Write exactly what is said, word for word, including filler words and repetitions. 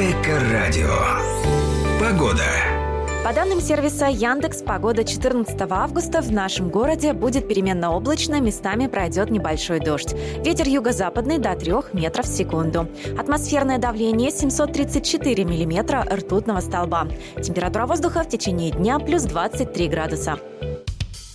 Эко-радио. Погода. По данным сервиса Яндекс, погода четырнадцатого августа в нашем городе будет переменно облачно, местами пройдет небольшой дождь. Ветер юго-западный до трёх метров в секунду. Атмосферное давление семьсот тридцать четыре миллиметра ртутного столба. Температура воздуха в течение дня плюс двадцать три градуса.